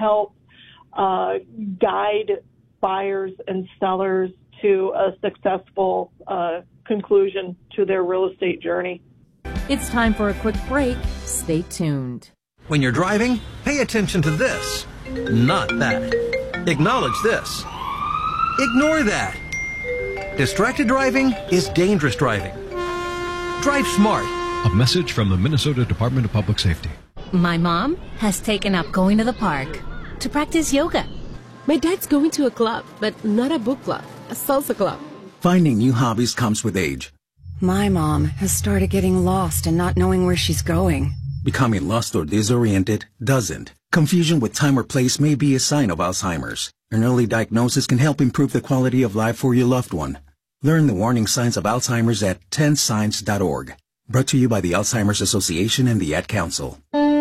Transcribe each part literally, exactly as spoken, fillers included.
help uh, guide buyers and sellers to a successful uh, conclusion to their real estate journey. It's time for a quick break. Stay tuned. When you're driving, pay attention to this, not that. Acknowledge this. Ignore that. Distracted driving is dangerous driving. Drive smart. A message from the Minnesota Department of Public Safety. My mom has taken up going to the park to practice yoga. My dad's going to a club, but not a book club, a salsa club. Finding new hobbies comes with age. My mom has started getting lost and not knowing where she's going. Becoming lost or disoriented doesn't. Confusion with time or place may be a sign of Alzheimer's. An early diagnosis can help improve the quality of life for your loved one. Learn the warning signs of Alzheimer's at ten signs dot org. Brought to you by the Alzheimer's Association and the Ad Council.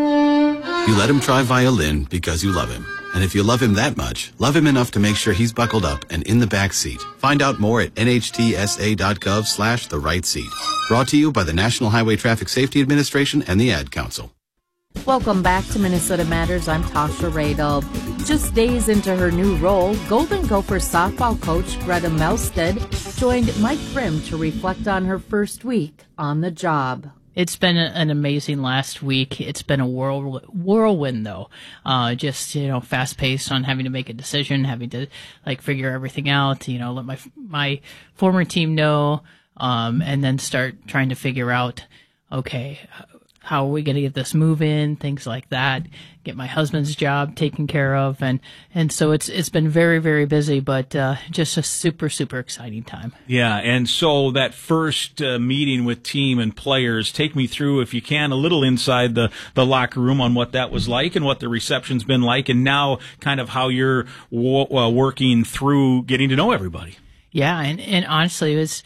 You let him try violin because you love him. And if you love him that much, love him enough to make sure he's buckled up and in the back seat. Find out more at N H T S A dot gov slash the right seat. Brought to you by the National Highway Traffic Safety Administration and the Ad Council. Welcome back to Minnesota Matters. I'm Tasha Radel. Just days into her new role, Golden Gophers softball coach Greta Melstead joined Mike Grimm to reflect on her first week on the job. It's been an amazing last week. It's been a whirl, whirlwind, though. Uh, just, you know, fast paced on having to make a decision, having to, like, figure everything out, you know, let my, my former team know, um, and then start trying to figure out, okay, how are we going to get this move in, things like that, get my husband's job taken care of. And, and so it's, it's been very, very busy, but, uh, just a super, super exciting time. Yeah. And so that first uh, meeting with team and players, take me through, if you can, a little inside the, the locker room on what that was like and what the reception's been like. And now kind of how you're w- uh, working through getting to know everybody. Yeah. And, and honestly, it was,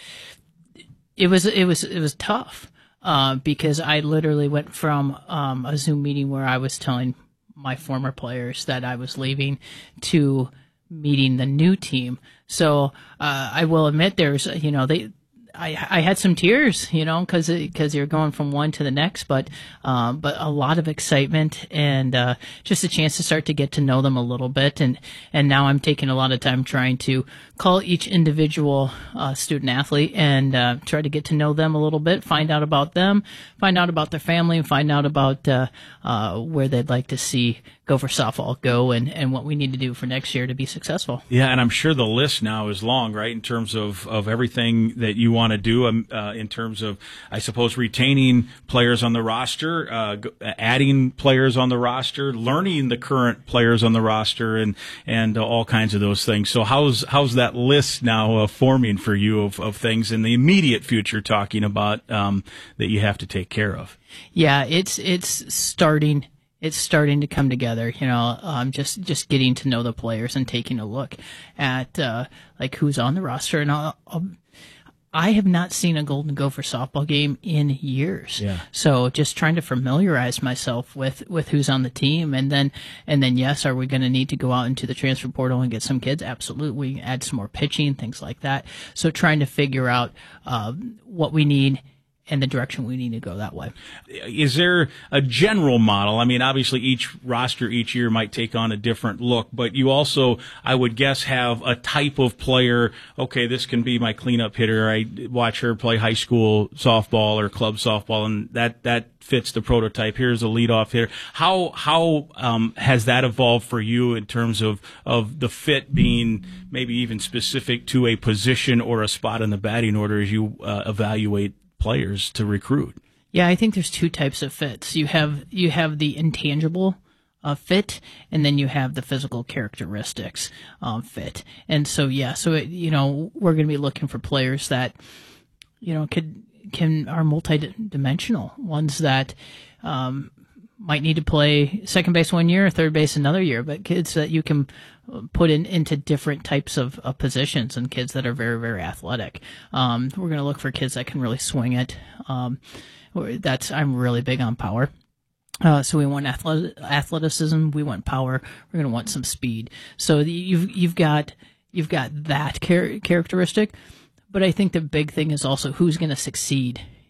it was, it was, it was tough. Uh, because I literally went from um, a Zoom meeting where I was telling my former players that I was leaving to meeting the new team. So uh, I will admit there's, you know, they, I, I had some tears, you know, because because you're going from one to the next, but um, but a lot of excitement and uh, just a chance to start to get to know them a little bit. And, and now I'm taking a lot of time trying to call each individual uh, student athlete and uh, try to get to know them a little bit, find out about them, find out about their family, and find out about uh, uh, where they'd like to see Gopher softball go and, and what we need to do for next year to be successful. Yeah, and I'm sure the list now is long, right, in terms of, of everything that you want to do, um, uh, in terms of, I suppose, retaining players on the roster, uh, adding players on the roster, learning the current players on the roster, and, and uh, all kinds of those things. So how's how's that list now uh, forming for you of, of things in the immediate future talking about um, that you have to take care of? Yeah, it's it's starting It's starting to come together, you know, um, just, just getting to know the players and taking a look at, uh, like who's on the roster. And I'll, I'll, I have not seen a Golden Gopher softball game in years. Yeah. So just trying to familiarize myself with, with who's on the team. And then, and then, yes, are we going to need to go out into the transfer portal and get some kids? Absolutely. Add some more pitching, things like that. So trying to figure out, uh, what we need and the direction we need to go that way. Is there a general model? I mean, obviously each roster each year might take on a different look, but you also, I would guess, have a type of player. Okay, this can be my cleanup hitter. I watch her play high school softball or club softball, and that, that fits the prototype. Here's a leadoff hitter. How, how, um, has that evolved for you in terms of, of the fit being maybe even specific to a position or a spot in the batting order as you uh, evaluate players to recruit? Yeah, I think there's two types of fits. You have you have the intangible uh, fit, and then you have the physical characteristics um, fit. And so, yeah, so it, you know, we're going to be looking for players that, you know, could can are multi-dimensional, ones that um, might need to play second base one year, third base another year, but kids that you can put in into different types of, of positions, and kids that are very, very athletic. Um, we're going to look for kids that can really swing it. Um, that's I'm really big on power. Uh, so we want athletic, athleticism. We want power. We're going to want some speed. So the, you've you've got you've got that char- characteristic. But I think the big thing is also who's going to succeed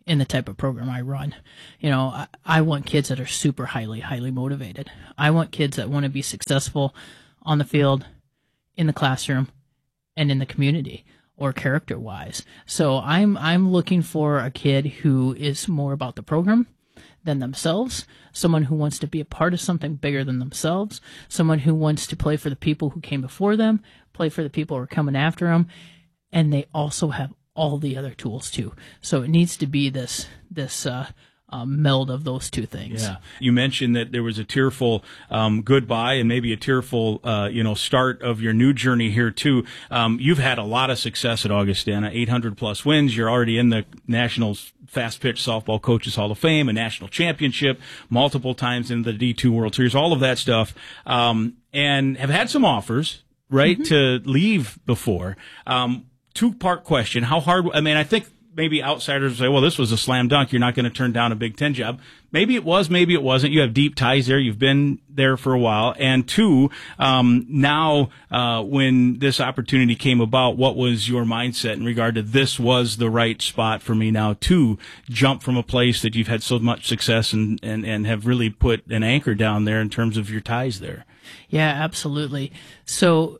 in the type of program I run. You know, I, I want kids that are super highly, highly motivated. I want kids that want to be successful on the field, in the classroom, and in the community, or character-wise. So I'm I'm looking for a kid who is more about the program than themselves, someone who wants to be a part of something bigger than themselves, someone who wants to play for the people who came before them, play for the people who are coming after them, and they also have all the other tools too. So it needs to be this this uh, uh, meld of those two things. Yeah, you mentioned that there was a tearful um, goodbye and maybe a tearful uh, you know start of your new journey here too. Um, you've had a lot of success at Augustana, eight hundred plus wins. You're already in the Nationals Fast Pitch Softball Coaches Hall of Fame, a national championship, multiple times in the D two World Series, all of that stuff, um, and have had some offers, right, mm-hmm. to leave before. Um, two-part question. How hard, I mean, I think maybe outsiders will say, well, this was a slam dunk. You're not going to turn down a Big Ten job. Maybe it was, maybe it wasn't. You have deep ties there. You've been there for a while. And two, um, now uh, when this opportunity came about, what was your mindset in regard to this was the right spot for me now to jump from a place that you've had so much success and, and, and have really put an anchor down there in terms of your ties there? Yeah, absolutely. So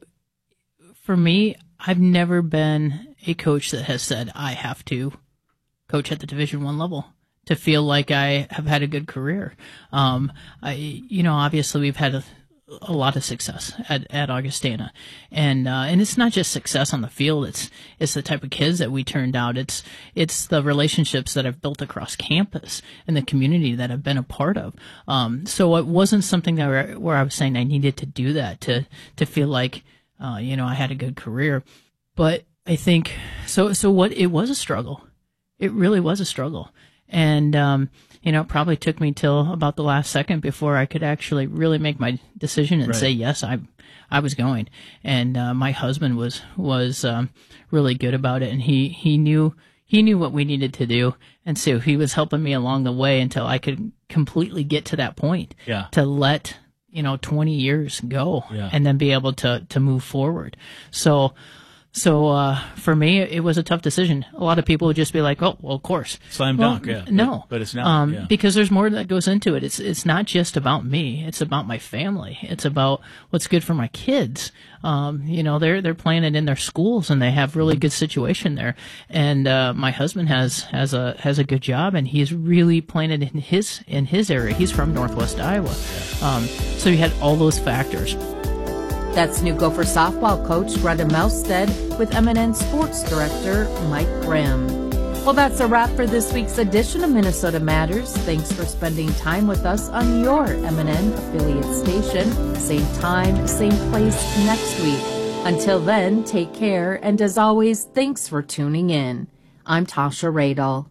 for me, I've never been a coach that has said I have to coach at the Division One level to feel like I have had a good career. Um, I, you know, obviously we've had a, a lot of success at, at Augustana, and uh, and it's not just success on the field. It's it's the type of kids that we turned out. It's it's the relationships that I've built across campus and the community that I've been a part of. Um, so it wasn't something that where, where I was saying I needed to do that to to feel like uh, you know I had a good career, but I think so. So what it was a struggle. It really was a struggle. And, um, you know, it probably took me till about the last second before I could actually really make my decision and right. say, yes, I, I was going. And, uh, my husband was, was, um, really good about it. And he, he knew, he knew what we needed to do. And so he was helping me along the way until I could completely get to that point. Yeah. To let, you know, twenty years go yeah. and then be able to, to move forward. So, So uh, for me, it was a tough decision. A lot of people would just be like, "Oh, well, of course, slam well, dunk." Yeah, no, but, but it's not um, yeah. because there's more that goes into it. It's it's not just about me. It's about my family. It's about what's good for my kids. Um, you know, they're they're playing it in their schools, and they have really good situation there. And uh, my husband has has a has a good job, and he's really playing it in his in his area. He's from Northwest Iowa, um, so you had all those factors. That's new Gopher softball coach Greta Melstead with M N N Sports Director Mike Grimm. Well, that's a wrap for this week's edition of Minnesota Matters. Thanks for spending time with us on your M N N affiliate station. Same time, same place next week. Until then, take care, and as always, thanks for tuning in. I'm Tasha Radel.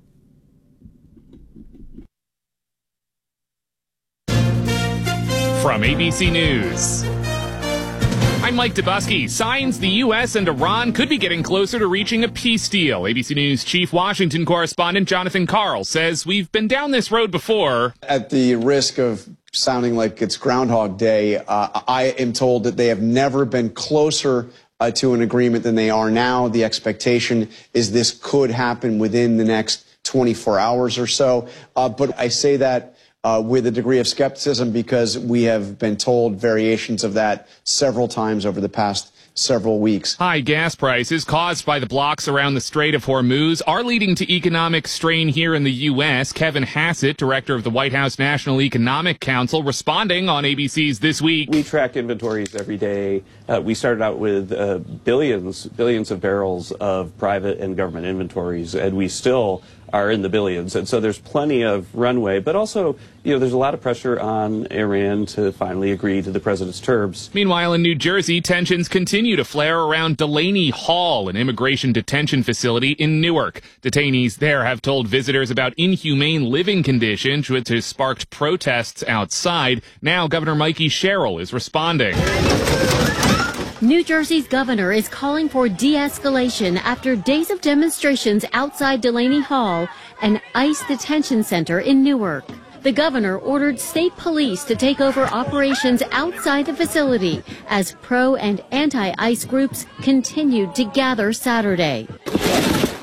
From A B C News, I'm Mike Dubusky. Signs the U S and Iran could be getting closer to reaching a peace deal. A B C News chief Washington correspondent Jonathan Karl says we've been down this road before. At the risk of sounding like it's Groundhog Day, uh, I am told that they have never been closer uh, to an agreement than they are now. The expectation is this could happen within the next twenty-four hours or so. Uh, but I say that Uh, with a degree of skepticism because we have been told variations of that several times over the past several weeks. High gas prices caused by the blocks around the Strait of Hormuz are leading to economic strain here in the U S. Kevin Hassett, director of the White House National Economic Council, responding on A B C's This Week. We track inventories every day. Uh, we started out with uh, billions, billions of barrels of private and government inventories, and we still are in the billions. And so there's plenty of runway, but also, you know, there's a lot of pressure on Iran to finally agree to the president's terms. Meanwhile, in New Jersey, tensions continue to flare around Delaney Hall, an immigration detention facility in Newark. Detainees there have told visitors about inhumane living conditions, which has sparked protests outside. Now, Governor Mikey Sherrill is responding. New Jersey's governor is calling for de-escalation after days of demonstrations outside Delaney Hall, an ICE detention center in Newark. The governor ordered state police to take over operations outside the facility as pro and anti-ICE groups continued to gather Saturday.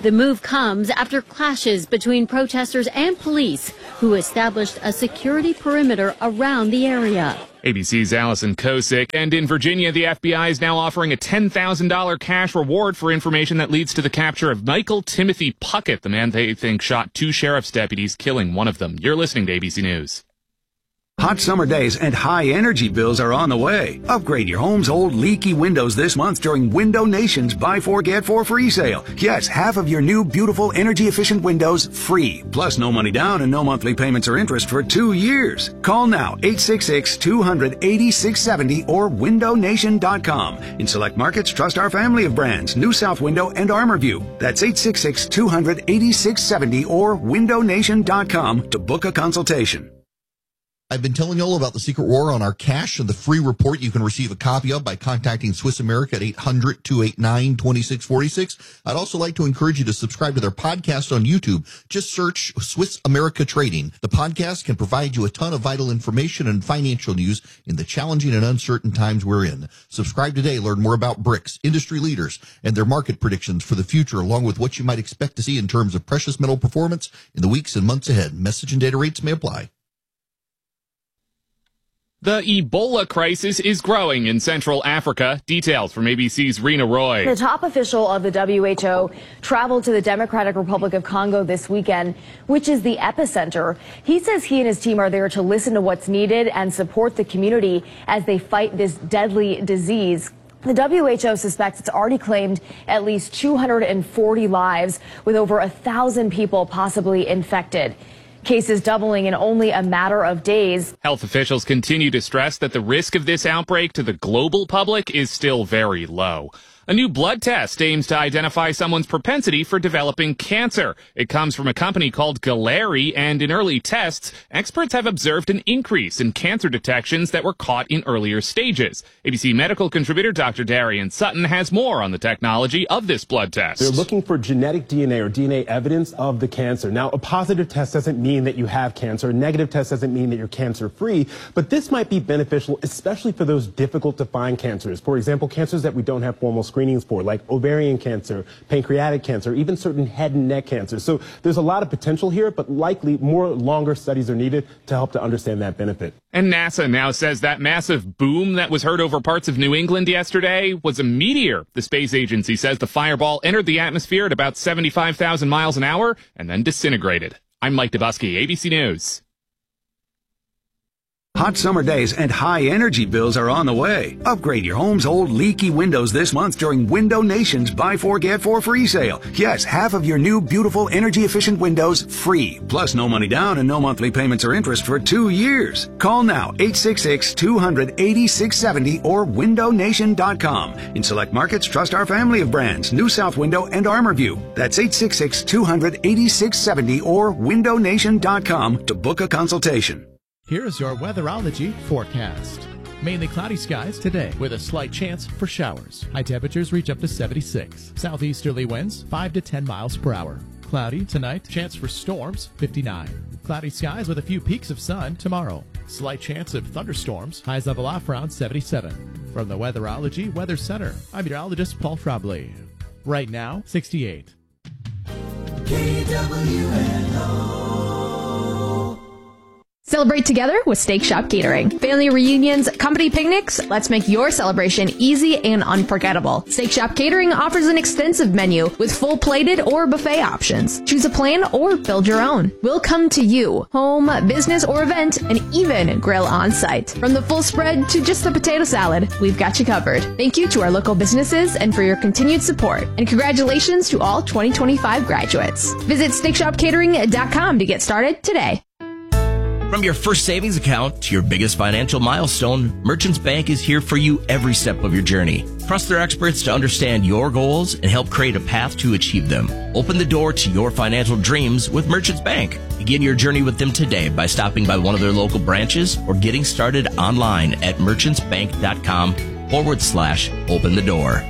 The move comes after clashes between protesters and police, who established a security perimeter around the area. A B C's Allison Kosick. And in Virginia, the F B I is now offering a ten thousand dollars cash reward for information that leads to the capture of Michael Timothy Puckett, the man they think shot two sheriff's deputies, killing one of them. You're listening to A B C News. Hot summer days and high energy bills are on the way. Upgrade your home's old leaky windows this month during Window Nation's Buy Four Get Four free sale. Yes, half of your new beautiful energy efficient windows free. Plus no money down and no monthly payments or interest for two years. Call now eight six six, two hundred, eighty-six seventy or window nation dot com. In select markets, trust our family of brands, New South Window and ArmorView. That's eight six six, two hundred, eighty-six seventy or window nation dot com to book a consultation. I've been telling you all about the Secret War on our cash and the free report you can receive a copy of by contacting Swiss America at eight hundred, two eight nine, two six four six. I'd also like to encourage you to subscribe to their podcast on YouTube. Just search Swiss America Trading. The podcast can provide you a ton of vital information and financial news in the challenging and uncertain times we're in. Subscribe today. Learn more about BRICS, industry leaders, and their market predictions for the future, along with what you might expect to see in terms of precious metal performance in the weeks and months ahead. Message and data rates may apply. The Ebola crisis is growing in Central Africa. Details from A B C's Rena Roy. The top official of the W H O traveled to the Democratic Republic of Congo this weekend, which is the epicenter. He says he and his team are there to listen to what's needed and support the community as they fight this deadly disease. The W H O suspects it's already claimed at least two hundred forty lives, with over a thousand people possibly infected. Cases doubling in only a matter of days. Health officials continue to stress that the risk of this outbreak to the global public is still very low. A new blood test aims to identify someone's propensity for developing cancer. It comes from a company called Galleri, and in early tests, experts have observed an increase in cancer detections that were caught in earlier stages. A B C medical contributor Doctor Darian Sutton has more on the technology of this blood test. They're looking for genetic D N A or D N A evidence of the cancer. Now, a positive test doesn't mean that you have cancer. A negative test doesn't mean that you're cancer-free, but this might be beneficial, especially for those difficult to find cancers. For example, cancers that we don't have formal screenings for, like ovarian cancer, pancreatic cancer, even certain head and neck cancers. So there's a lot of potential here, but likely more longer studies are needed to help to understand that benefit. And NASA now says that massive boom that was heard over parts of New England yesterday was a meteor. The space agency says the fireball entered the atmosphere at about seventy-five thousand miles an hour and then disintegrated. I'm Mike Dubusky, A B C News. Hot summer days and high energy bills are on the way. Upgrade your home's old leaky windows this month during Window Nation's Buy Four Get Four free sale. Yes, half of your new beautiful energy efficient windows free. Plus no money down and no monthly payments or interest for two years. Call now eight six six, two hundred, eighty-six seventy or window nation dot com. In select markets, trust our family of brands, New South Window and ArmorView. That's eight six six, two hundred, eighty-six seventy or window nation dot com to book a consultation. Here's your weatherology forecast. Mainly cloudy skies today with a slight chance for showers. High temperatures reach up to seventy-six. Southeasterly winds five to ten miles per hour. Cloudy tonight, chance for storms fifty-nine. Cloudy skies with a few peaks of sun tomorrow. Slight chance of thunderstorms. Highs level off around seventy-seven. From the Weatherology Weather Center, I'm meteorologist Paul Trombley. Right now, sixty-eight. K W N O. Celebrate together with Steak Shop Catering. Family reunions, company picnics, let's make your celebration easy and unforgettable. Steak Shop Catering offers an extensive menu with full plated or buffet options. Choose a plan or build your own. We'll come to you, home, business, or event, and even grill on site. From the full spread to just the potato salad, we've got you covered. Thank you to our local businesses and for your continued support. And congratulations to all twenty twenty-five graduates. Visit steak shop catering dot com to get started today. From your first savings account to your biggest financial milestone, Merchants Bank is here for you every step of your journey. Trust their experts to understand your goals and help create a path to achieve them. Open the door to your financial dreams with Merchants Bank. Begin your journey with them today by stopping by one of their local branches or getting started online at merchantsbank.com forward slash open the door.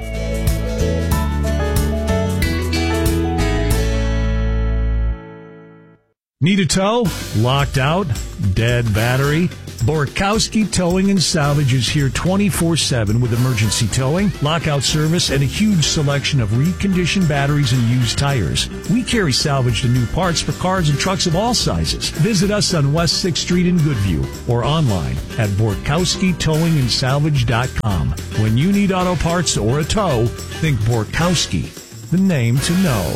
Need a tow? Locked out? Dead battery? Borkowski Towing and Salvage is here twenty-four seven with emergency towing, lockout service, and a huge selection of reconditioned batteries and used tires. We carry salvaged and new parts for cars and trucks of all sizes. Visit us on West sixth Street in Goodview or online at Borkowski Towing and Salvage dot com. When you need auto parts or a tow, think Borkowski, the name to know.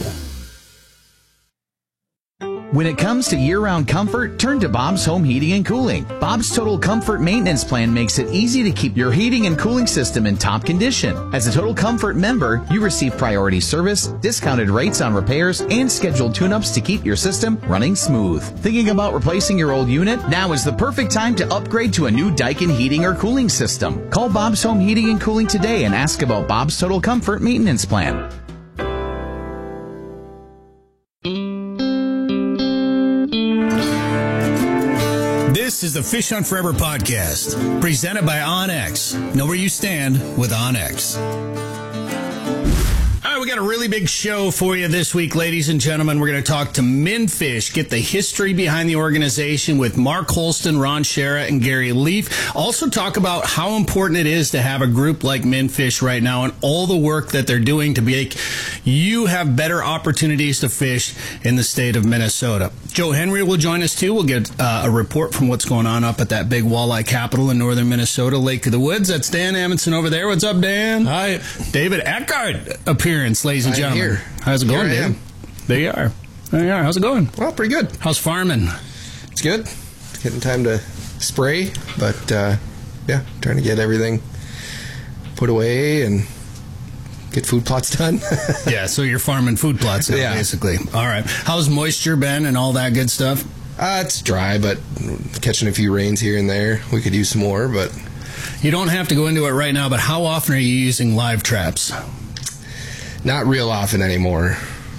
When it comes to year-round comfort, turn to Bob's Home Heating and Cooling. Bob's Total Comfort Maintenance Plan makes it easy to keep your heating and cooling system in top condition. As a Total Comfort member, you receive priority service, discounted rates on repairs, and scheduled tune-ups to keep your system running smooth. Thinking about replacing your old unit? Now is the perfect time to upgrade to a new Daikin heating or cooling system. Call Bob's Home Heating and Cooling today and ask about Bob's Total Comfort Maintenance Plan. This is the Fish Hunt Forever podcast, presented by OnX. Know where you stand with OnX. All right, we got a really big show for you this week, ladies and gentlemen. We're going to talk to MnFish, get the history behind the organization with Mark Holston, Ron Schara, and Gary Leaf. Also talk about how important it is to have a group like MnFish right now and all the work that they're doing to make you have better opportunities to fish in the state of Minnesota. Joe Henry will join us, too. We'll get uh, a report from what's going on up at that big walleye capital in northern Minnesota, Lake of the Woods. That's Dan Amundsen over there. What's up, Dan? Hi. David Eckhart appearance, ladies and I'm gentlemen. Here. How's it going, David? There you are. There you are. How's it going? Well, pretty good. How's farming? It's good. It's getting time to spray, but uh, yeah, trying to get everything put away and get food plots done. Yeah, so you're farming food plots now, yeah. Basically. All right. How's moisture been and all that good stuff? Uh, it's dry, but catching a few rains here and there. We could use some more, but... You don't have to go into it right now, but how often are you using live traps? Not real often anymore.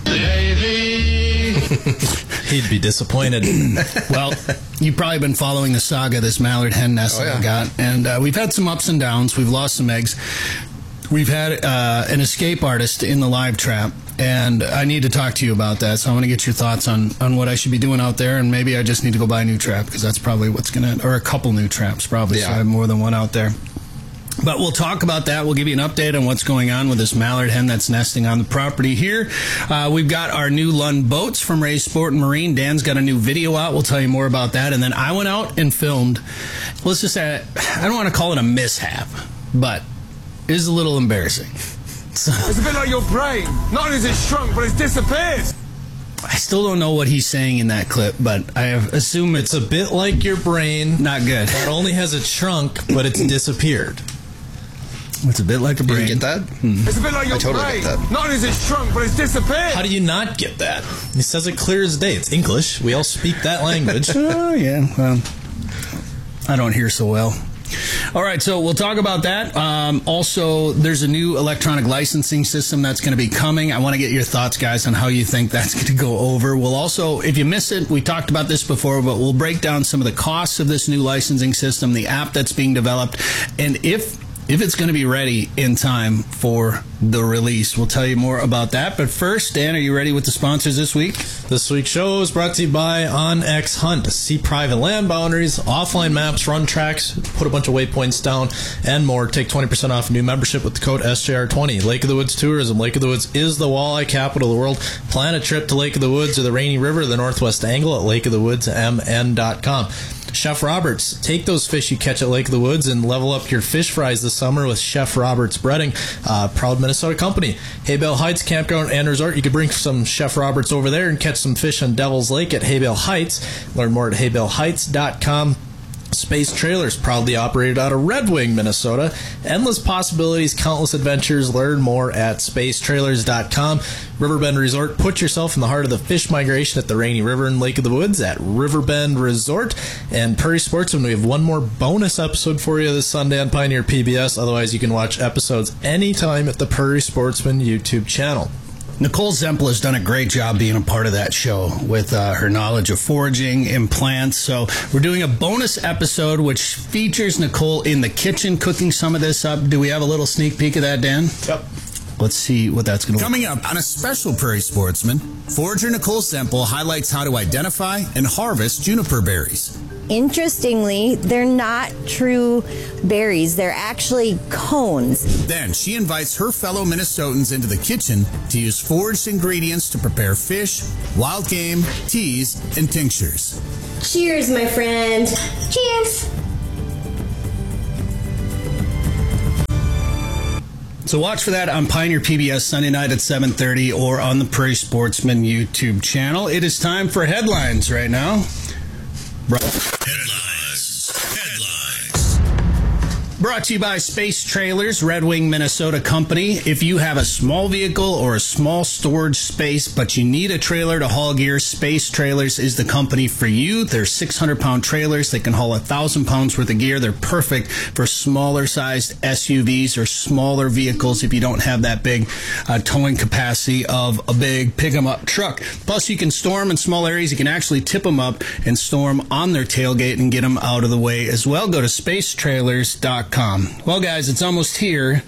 He'd be disappointed. Well, you've probably been following the saga of this mallard hen nest oh, that yeah. I got, and uh, we've had some ups and downs. We've lost some eggs. We've had uh, an escape artist in the live trap, and I need to talk to you about that. So I want to get your thoughts on, on what I should be doing out there, and maybe I just need to go buy a new trap, because that's probably what's going to, or a couple new traps probably, yeah. So I have more than one out there. But we'll talk about that. We'll give you an update on what's going on with this mallard hen that's nesting on the property here. Uh, we've got our new Lund boats from Ray's Sport and Marine. Dan's got a new video out. We'll tell you more about that. And then I went out and filmed, let's just say, I don't want to call it a mishap, but it is a little embarrassing. So, it's a bit like your brain. Not only is it shrunk, but it's disappeared. I still don't know what he's saying in that clip, but I assume it's, it's a bit like your brain. Not good. Not only has it shrunk, but it's disappeared. It's a bit like a brain. You get that? Mm. It's a bit like your I totally brain. Get that. Not only is it shrunk, but it's disappeared. How do you not get that? He says it clear as day. It's English. We all speak that language. Oh, yeah. Well, I don't hear so well. All right, so we'll talk about that. Um, also, there's a new electronic licensing system that's going to be coming. I want to get your thoughts, guys, on how you think that's going to go over. We'll also, if you miss it, we talked about this before, but we'll break down some of the costs of this new licensing system, the app that's being developed, and if if it's going to be ready in time for the release. We'll tell you more about that. But first, Dan, are you ready with the sponsors this week? This week's show is brought to you by OnX Hunt. See private land boundaries, offline maps, run tracks, put a bunch of waypoints down, and more. Take twenty percent off a new membership with the code S J R twenty. Lake of the Woods Tourism. Lake of the Woods is the walleye capital of the world. Plan a trip to Lake of the Woods or the Rainy River, the Northwest Angle at lake of the woods m n dot com. Chef Roberts, take those fish you catch at Lake of the Woods and level up your fish fries this summer with Chef Roberts Breading, uh, proud Minnesota company. Haybale Heights Campground and Resort. You could bring some Chef Roberts over there and catch some fish on Devil's Lake at Haybale Heights. Learn more at haybale heights dot com. Space Trailers, proudly operated out of Red Wing, Minnesota. Endless possibilities, countless adventures. Learn more at space trailers dot com. Riverbend Resort, put yourself in the heart of the fish migration at the Rainy River and Lake of the Woods at Riverbend Resort. And Prairie Sportsman, we have one more bonus episode for you this Sunday on Pioneer P B S. Otherwise, you can watch episodes anytime at the Prairie Sportsman YouTube channel. Nicole Zempel has done a great job being a part of that show with uh, her knowledge of foraging and plants. So we're doing a bonus episode which features Nicole in the kitchen cooking some of this up. Do we have a little sneak peek of that, Dan? Yep. let's see what that's going to look like. Coming up on a special Prairie Sportsman, forager Nicole Semple highlights how to identify and harvest juniper berries. Interestingly, they're not true berries. They're actually cones. Then she invites her fellow Minnesotans into the kitchen to use foraged ingredients to prepare fish, wild game, teas, and tinctures. Cheers, my friend. Cheers. So watch for that on Pioneer P B S Sunday night at seven thirty or on the Prairie Sportsman YouTube channel. It is time for headlines right now. Bro- Headlines. Headlines. Brought to you by Space Trailers, Red Wing, Minnesota company. If you have a small vehicle or a small storage space, but you need a trailer to haul gear, Space Trailers is the company for you. They're six hundred pound trailers. They can haul one thousand pounds worth of gear. They're perfect for smaller sized S U Vs or smaller vehicles if you don't have that big uh, towing capacity of a big pick-em-up truck. Plus, you can store them in small areas. You can actually tip them up and store them on their tailgate and get them out of the way as well. Go to space trailers dot com. Well, guys, it's almost here.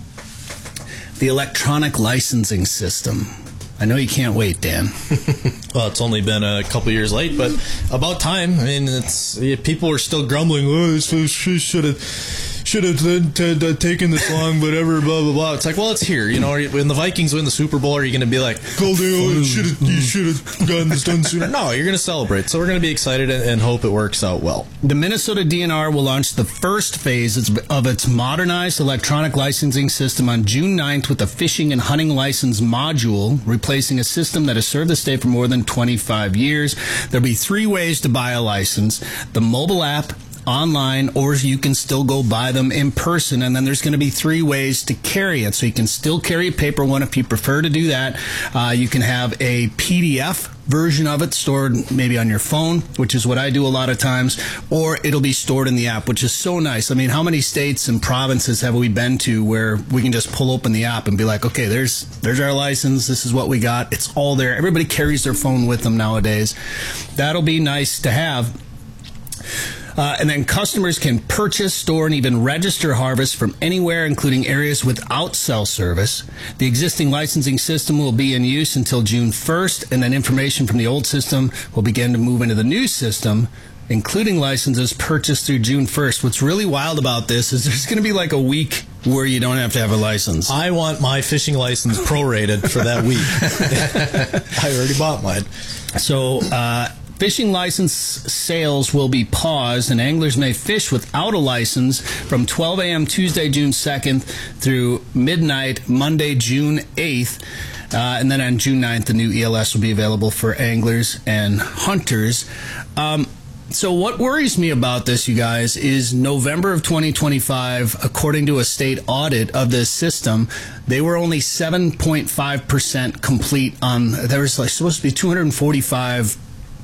The electronic licensing system. I know you can't wait, Dan. Well, it's only been a couple years late, but about time. I mean, it's people are still grumbling. Oh, this should have should have t- t- taken this long, whatever, blah blah blah. It's like, well, it's here. You know, when the Vikings win the Super Bowl, are you going to be like, "Goldie, you should have you should have gotten this done sooner"? No, you're going to celebrate. So we're going to be excited and, and hope it works out well. The Minnesota D N R will launch the first phase of its modernized electronic licensing system on June ninth with a fishing and hunting license module, replacing a system that has served the state for more than twenty-five years. There'll be three ways to buy a license: the mobile app, online, or you can still go buy them in person. And then there's going to be three ways to carry it. So you can still carry a paper one if you prefer to do that. Uh, you can have a P D F version of it stored maybe on your phone, which is what I do a lot of times, or it'll be stored in the app, which is so nice. I mean, how many states and provinces have we been to where we can just pull open the app and be like, okay, there's there's our license, this is what we got, it's all there. Everybody carries their phone with them nowadays. That'll be nice to have. Uh, and then customers can purchase, store, and even register harvest from anywhere, including areas without cell service. The existing licensing system will be in use until June first, and then information from the old system will begin to move into the new system, including licenses purchased through June first. What's really wild about this is there's going to be like a week where you don't have to have a license. I want my fishing license prorated for that week. I already bought mine. So, uh... fishing license sales will be paused, and anglers may fish without a license from twelve a.m. Tuesday, June second through midnight Monday, June eighth. Uh, and then on June ninth, the new E L S will be available for anglers and hunters. Um, so what worries me about this, you guys, is November of twenty twenty-five, according to a state audit of this system, they were only seven point five percent complete on, there was like supposed to be two hundred forty-five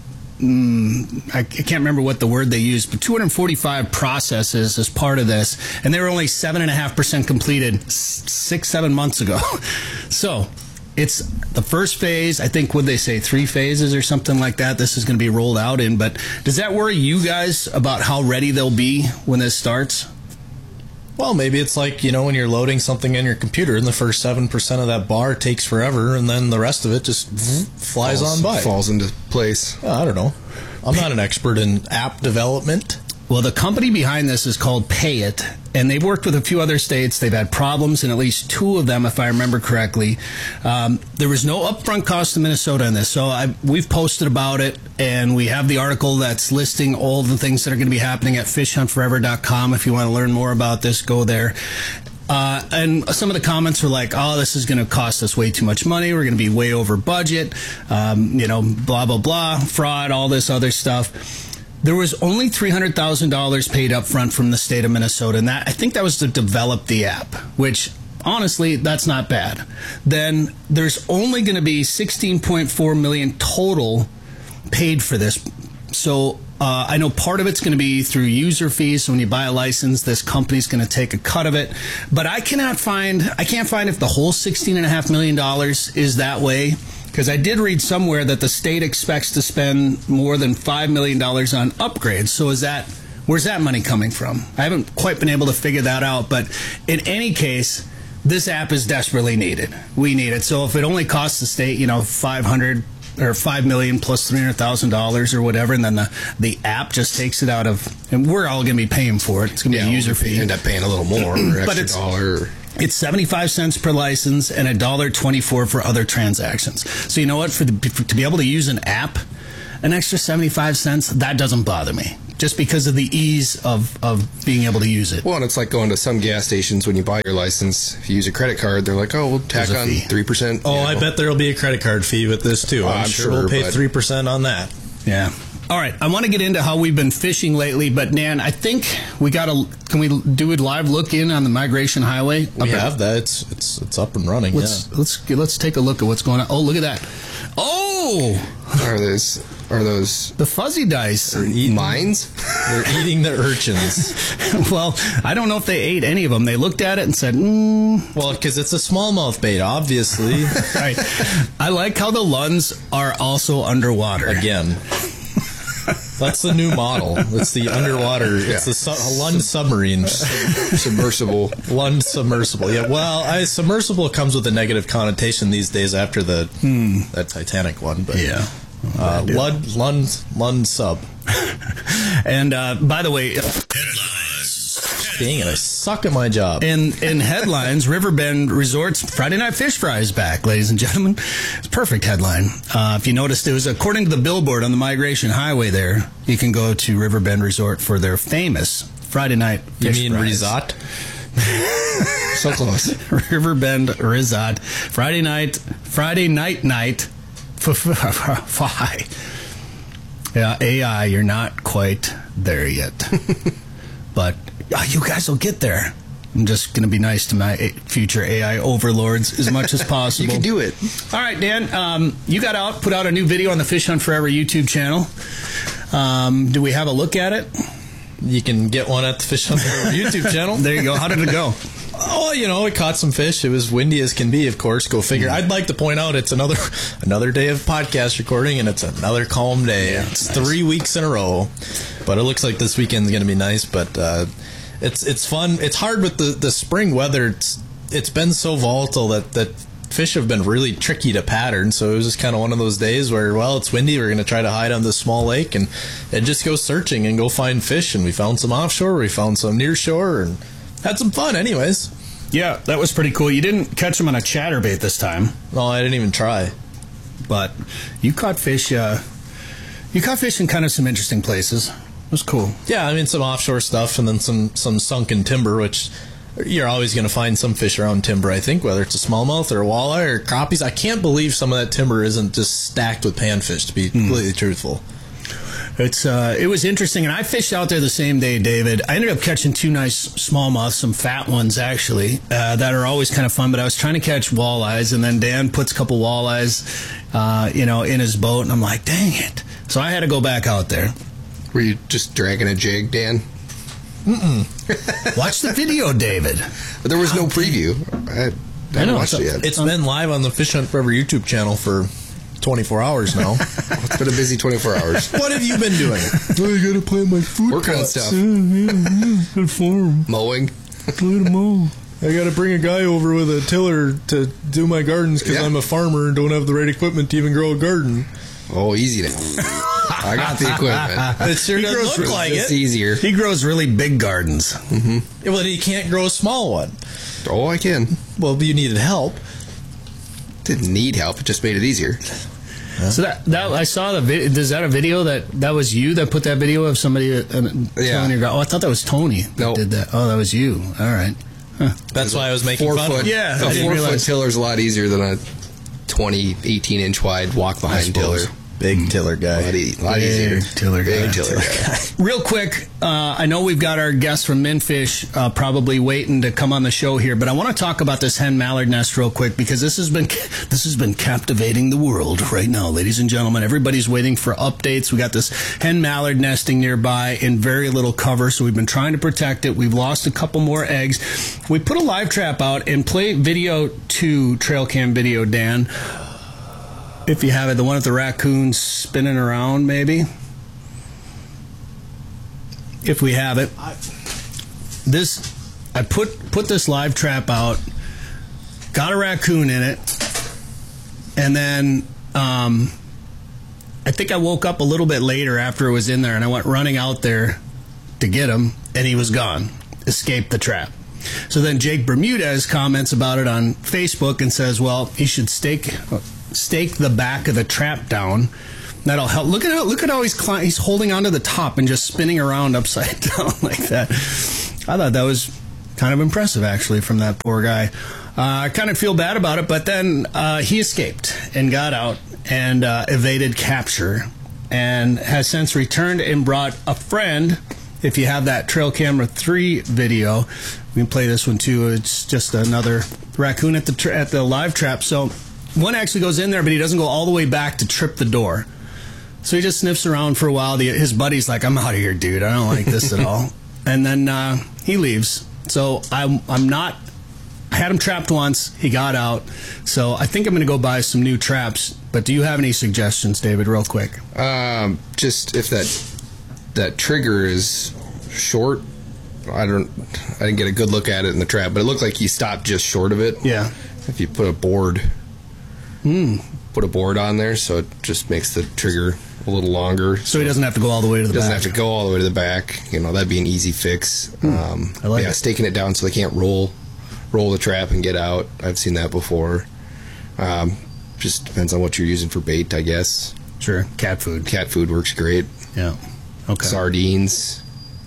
Mm, I can't remember what the word they used, but two hundred forty-five processes as part of this, and they were only seven point five percent completed six, seven months ago. So it's the first phase. I think, would they say three phases or something like that this is going to be rolled out in, but does that worry you guys about how ready they'll be when this starts? Well, maybe it's like, you know, when you're loading something in your computer and the first seven percent of that bar takes forever and then the rest of it just flies falls, on by. Falls into place. Yeah, I don't know. I'm not an expert in app development. Well, the company behind this is called Payit, and they've worked with a few other states. They've had problems in at least two of them, if I remember correctly. Um, there was no upfront cost to Minnesota in this, so I, we've posted about it, and we have the article that's listing all the things that are going to be happening at fish hunt forever dot com. If you want to learn more about this, go there. Uh, and some of the comments were like, oh, this is going to cost us way too much money. We're going to be way over budget, um, you know, blah, blah, blah, fraud, all this other stuff. There was only three hundred thousand dollars paid up front from the state of Minnesota, and that I think that was to develop the app, which, honestly, that's not bad. Then there's only going to be sixteen point four million dollars total paid for this. So uh, I know part of it's going to be through user fees. So when you buy a license, this company's going to take a cut of it. But I cannot find, I can't find if the whole sixteen point five million dollars is that way. Because I did read somewhere that the state expects to spend more than five million dollars on upgrades. So is that, where's that money coming from? I haven't quite been able to figure that out. But in any case, this app is desperately needed. We need it. So if it only costs the state, you know, five hundred or five million plus three hundred thousand dollars or whatever, and then the, the app just takes it out of, and we're all going to be paying for it. It's going to be yeah, a user fee. End up paying a little more, or extra but it's, dollar. It's seventy-five cents per license and a dollar twenty-four for other transactions. So you know what? For, the, for to be able to use an app, an extra seventy-five cents, that doesn't bother me. Just because of the ease of, of being able to use it. Well, and it's like going to some gas stations when you buy your license. If you use a credit card, they're like, oh, we'll tack on three percent. Oh, you know. I bet there'll be a credit card fee with this, too. Oh, I'm, I'm sure, sure we'll pay but- three percent on that. Yeah. All right. I want to get into how we've been fishing lately, but, Nan, I think we got to, can we do a live look in on the Migration Highway? We have that. It's, it's, it's up and running, let's, yeah. Let's, let's take a look at what's going on. Oh, look at that. Oh! Are those... Are those the fuzzy dice? They're eating, mines? They're eating the urchins. Well, I don't know if they ate any of them. They looked at it and said, mm. Well, because it's a smallmouth bait, obviously. Right. I like how the Lunds are also underwater. Again. That's the new model. It's the underwater. Yeah. It's the su- Lund submarine. Submersible. Lund submersible. Yeah. Well, I, submersible comes with a negative connotation these days after the hmm. that Titanic one. But yeah. Uh, Lund, Lund, Lund sub. And uh, by the way, dang it, I suck at my job. In in headlines, Riverbend Resorts Friday Night Fish Fry is back, ladies and gentlemen. It's a perfect headline. Uh, if you noticed, it was according to the billboard on the Migration Highway there, you can go to Riverbend Resort for their famous Friday Night Fish You mean Fries. Resort? So close. Riverbend Resort. Friday night, Friday night night. Why? Yeah, A I, you're not quite there yet. But oh, you guys will get there. I'm just going to be nice to my future A I overlords as much as possible. You can do it. All right, Dan, um, you got out, put out a new video on the Fish Hunt Forever YouTube channel. Um, do we have a look at it? You can get one at the Fish Hunt Forever YouTube channel. There you go. How did it go? Oh, you know, it caught some fish. It was windy as can be, of course. Go figure. Mm. I'd like to point out it's another another day of podcast recording, and it's another calm day. Yeah, it's nice. Three weeks in a row, but it looks like this weekend's going to be nice. But uh, it's it's fun. It's hard with the, the spring weather. It's it's been so volatile that that fish have been really tricky to pattern. So it was just kind of one of those days where, well, it's windy. We're going to try to hide on this small lake and and just go searching and go find fish. And we found some offshore. We found some near shore, and had some fun anyways. Yeah, that was pretty cool. You didn't catch them on a chatterbait this time. No, I didn't even try. But you caught fish, uh, you caught fish in kind of some interesting places. It was cool. Yeah, I mean, some offshore stuff and then some, some sunken timber, which you're always going to find some fish around timber, I think, whether it's a smallmouth or a walleye or crappies. I can't believe some of that timber isn't just stacked with panfish, to be mm. completely truthful. It's uh, it was interesting, and I fished out there the same day, David. I ended up catching two nice smallmouths, some fat ones actually, uh, that are always kind of fun. But I was trying to catch walleyes, and then Dan puts a couple walleyes, uh, you know, in his boat, and I'm like, dang it! So I had to go back out there. Were you just dragging a jig, Dan? Mm-mm. Watch the video, David. But there was no preview. I, I, I haven't watched it yet. It's been live on the Fish Hunt Forever YouTube channel for twenty-four hours now. It's been a busy twenty-four hours. What have you been doing? Oh, you gotta plant my food Working plots. on stuff. Yeah, yeah, yeah. Farm. Mowing. mow. I gotta bring a guy over with a tiller to do my gardens because yeah. I'm a farmer and don't have the right equipment to even grow a garden. Oh, easy now. I got the equipment. It sure does look like it's it. easier. He grows really big gardens. Mm-hmm. Well, he can't grow a small one. Oh, I can. Well, you needed help. Didn't need help. It just made it easier. Huh? So that, that I saw the video. Is that a video that that was you that put that video of somebody uh, yeah. your oh, I thought that was Tony that nope. did that. Oh, that was you. All right. Huh. That's why I was making four fun foot, of it. Yeah, a four foot tiller is a lot easier than a twenty, eighteen inch wide walk behind tiller. Big tiller guy. A lot, e- lot easier. Tiller Big guy. tiller guy. Real quick, uh, I know we've got our guest from Minfish uh, probably waiting to come on the show here, but I want to talk about this hen mallard nest real quick because this has been this has been captivating the world right now, ladies and gentlemen. Everybody's waiting for updates. We got this hen mallard nesting nearby in very little cover, so we've been trying to protect it. We've lost a couple more eggs. We put a live trap out and play video two trail cam video, Dan. If you have it, the one with the raccoons spinning around, maybe. If we have it. This, I put put this live trap out got a raccoon in it, and then um, I think I woke up a little bit later after it was in there, and I went running out there to get him, and he was gone, escaped the trap. So then Jake Bermudez comments about it on Facebook and says, well, he should stake stake the back of the trap down. That'll help. Look at how look at how he's cli- he's holding onto the top and just spinning around upside down like that. I thought that was kind of impressive, actually, from that poor guy. Uh, I kind of feel bad about it, but then uh, he escaped and got out and uh, evaded capture and has since returned and brought a friend. If you have that Trail Camera three video, we can play this one too. It's just another raccoon at the tra- at the live trap. So one actually goes in there, but he doesn't go all the way back to trip the door. So he just sniffs around for a while. The, his buddy's like, I'm out of here, dude. I don't like this at all. And then uh, he leaves. So I'm, I'm not... I had him trapped once. He got out. So I think I'm going to go buy some new traps. But do you have any suggestions, David, real quick? Um, just if that that trigger is short, I don't... I didn't get a good look at it in the trap, but it looked like he stopped just short of it. Yeah. If you put a board... Hmm. Put a board on there, so it just makes the trigger a little longer. So he doesn't have to go all the way to the doesn't back. Doesn't have to go all the way to the back. You know, that'd be an easy fix. Hmm. Um, I like yeah, it. staking it down so they can't roll roll the trap and get out. I've seen that before. Um, just depends on what you're using for bait, I guess. Sure. Cat food. Cat food works great. Yeah. Okay. Sardines.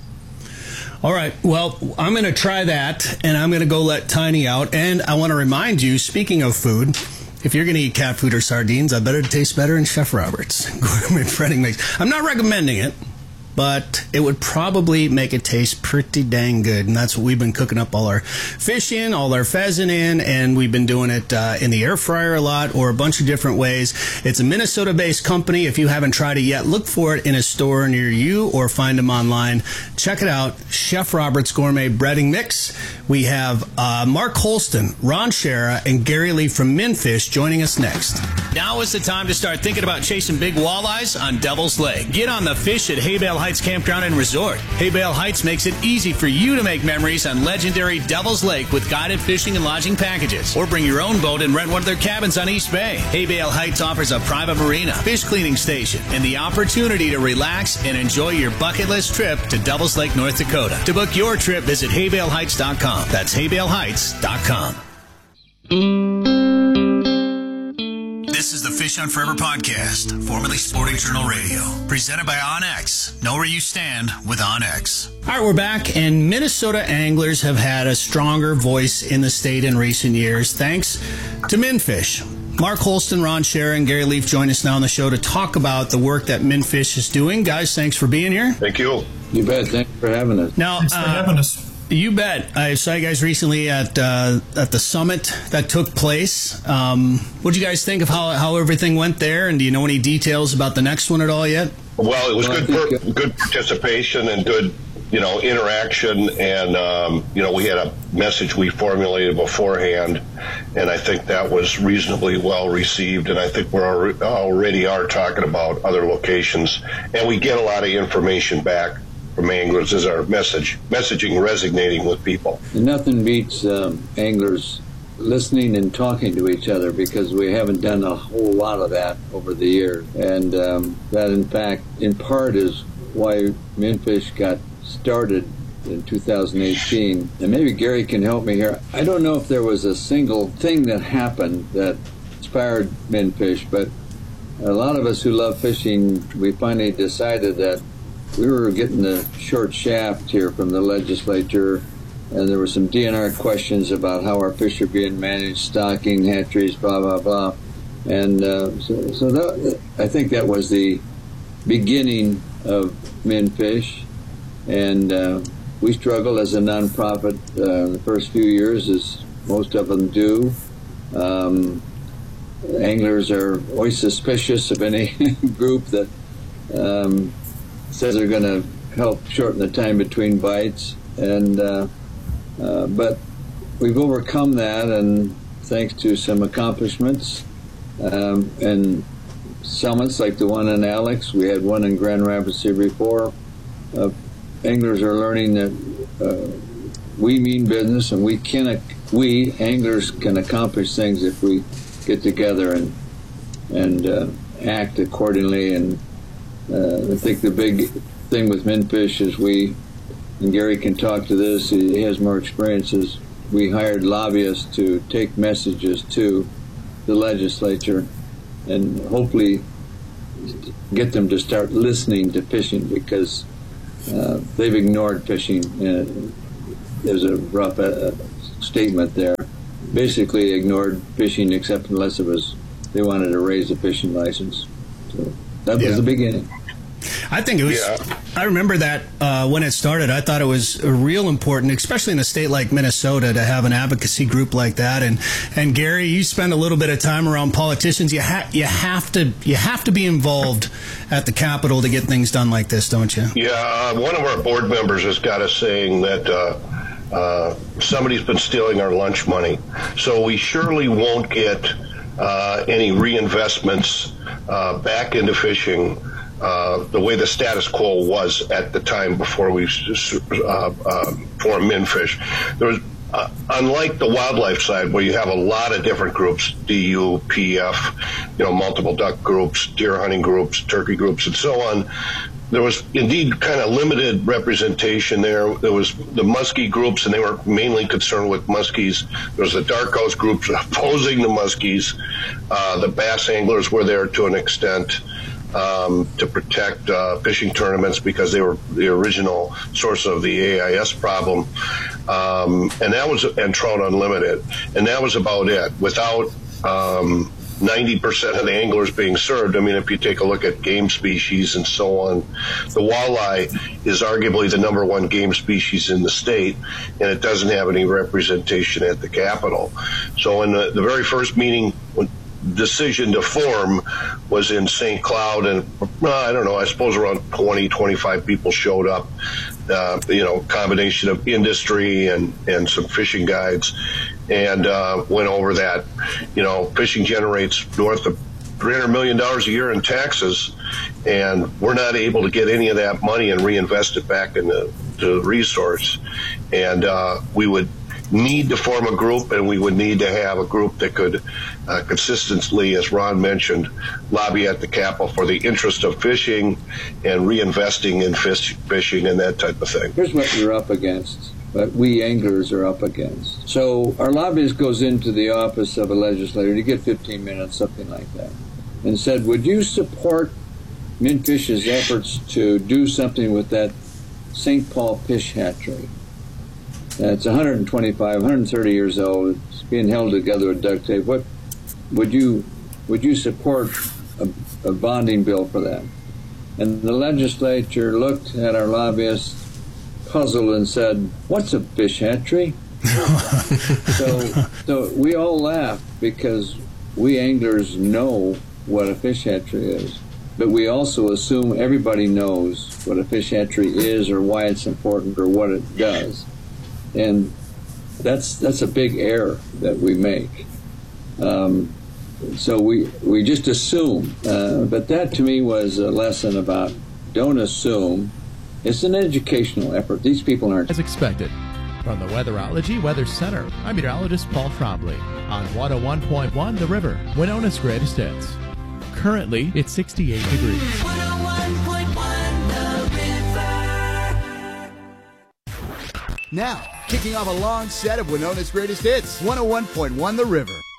All right. Well, I'm going to try that, and I'm going to go let Tiny out. And I want to remind you, speaking of food, if you're going to eat cat food or sardines, I bet it tastes better in Chef Robert's gourmet breading mix. I'm not recommending it, but it would probably make it taste pretty dang good. And that's what we've been cooking up all our fish in, all our pheasant in, and we've been doing it uh, in the air fryer a lot or a bunch of different ways. It's a Minnesota-based company. If you haven't tried it yet, look for it in a store near you or find them online. Check it out, Chef Robert's Gourmet Breading Mix. We have uh, Mark Holston, Ron Shera, and Gary Lee from Minfish joining us next. Now is the time to start thinking about chasing big walleyes on Devil's Lake. Get on the fish at Haybale Heights Campground and Resort. Haybale Heights makes it easy for you to make memories on legendary Devil's Lake with guided fishing and lodging packages. Or bring your own boat and rent one of their cabins on East Bay. Haybale Heights offers a private marina, fish cleaning station, and the opportunity to relax and enjoy your bucket list trip to Devil's Lake, North Dakota. To book your trip, visit haybale heights dot com. That's haybale heights dot com. This is the Fish on Forever podcast, formerly Sporting Journal Radio, presented by OnX. Know where you stand with OnX. All right, we're back, and Minnesota anglers have had a stronger voice in the state in recent years, thanks to Minfish. Mark Holston, Ron Shera, and Gary Leaf join us now on the show to talk about the work that Minfish is doing. Guys, thanks for being here. Thank you. You bet. Thanks for having us. Now, Thanks for uh, having us. You bet. I saw you guys recently at uh, at the summit that took place. Um, what did you guys think of how, how everything went there? And do you know any details about the next one at all yet? Well, it was Well, I good think, per, good participation and good, you know, interaction. And, um, you know, we had a message we formulated beforehand. And I think that was reasonably well received. And I think we're already, already are talking about other locations. And we get a lot of information back from anglers as our message, messaging resonating with people. And nothing beats um, anglers listening and talking to each other, because we haven't done a whole lot of that over the years. And um, that, in fact, in part is why Minfish got started in two thousand eighteen. And maybe Gary can help me here. I don't know if there was a single thing that happened that inspired Minfish, but a lot of us who love fishing, we finally decided that we were getting the short shaft here from the legislature, and there were some D N R questions about how our fish are being managed, stocking, hatcheries, blah, blah, blah. And uh, so, so that, I think that was the beginning of Minfish. And uh, we struggled as a nonprofit uh, the first few years, as most of them do. Um, anglers are always suspicious of any group that um, says they're going to help shorten the time between bites, and uh, uh, but we've overcome that, and thanks to some accomplishments um, and summits like the one in Alex, we had one in Grand Rapids here before. Uh, anglers are learning that uh, we mean business, and we can we anglers can accomplish things if we get together and and uh, act accordingly. And uh, I think the big thing with Minfish is we, and Gary can talk to this, he has more experiences. We hired lobbyists to take messages to the legislature and hopefully get them to start listening to fishing, because uh, they've ignored fishing. Uh, there's a rough uh, statement there. Basically ignored fishing, except unless it was they wanted to raise a fishing license. So that Yeah. was the beginning. I think it was. Yeah. I remember that uh, when it started. I thought it was uh, real important, especially in a state like Minnesota, to have an advocacy group like that. And and Gary, you spend a little bit of time around politicians. You ha- you have to you have to be involved at the Capitol to get things done like this, don't you? Yeah, uh, one of our board members has got us saying that uh, uh, somebody's been stealing our lunch money. So we surely won't get uh, any reinvestments uh, back into fishing uh, the way the status quo was at the time before we uh, uh, formed Minfish. There was, uh, unlike the wildlife side, where you have a lot of different groups, D U, P F, you know, multiple duck groups, deer hunting groups, turkey groups, and so on. There was indeed kind of limited representation there. There was the muskie groups, and they were mainly concerned with muskies. There was the Darkhouse groups opposing the muskies. Uh, the bass anglers were there to an extent um, to protect uh, fishing tournaments because they were the original source of the A I S problem. Um, and that was and Trout Unlimited, and that was about it. Without um, ninety percent of the anglers being served. I mean, if you take a look at game species and so on, the walleye is arguably the number one game species in the state, and it doesn't have any representation at the Capitol. So in the, the very first meeting, when decision to form was in Saint Cloud, and uh, I don't know, I suppose around twenty, twenty-five people showed up, uh, you know, combination of industry and, and some fishing guides, and uh, went over that. You know, fishing generates north of three hundred million dollars a year in taxes, and we're not able to get any of that money and reinvest it back in the, the resource. And uh, we would need to form a group, and we would need to have a group that could uh, consistently, as Ron mentioned, lobby at the Capitol for the interest of fishing and reinvesting in fish, fishing and that type of thing. Here's what you're up against, what we anglers are up against. So our lobbyist goes into the office of a legislator to get fifteen minutes, something like that, and said, would you support Minfish's efforts to do something with that Saint Paul fish hatchery? Uh, it's one hundred twenty-five, one hundred thirty years old. It's being held together with duct tape. What would you would you support a, a bonding bill for that? And the legislature looked at our lobbyist, puzzled, and said, "What's a fish hatchery?" so, so we all laughed because we anglers know what a fish hatchery is, but we also assume everybody knows what a fish hatchery is or why it's important or what it does. And that's that's a big error that we make. Um, so we we just assume. Uh, but that to me was a lesson about don't assume. It's an educational effort. These people aren't. As expected. From the Weatherology Weather Center, I'm meteorologist Paul Trombley on one oh one point one The River, Winona's greatest hits. Currently, it's sixty-eight degrees. one oh one point one The River. Now, kicking off a long set of Winona's greatest hits, one oh one point one The River.